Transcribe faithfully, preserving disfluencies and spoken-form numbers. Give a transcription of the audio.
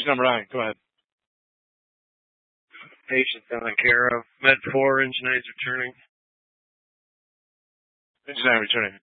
Patient number nine, go ahead. Patient taken care of. Med four, engine eyes returning. Engine nine returning.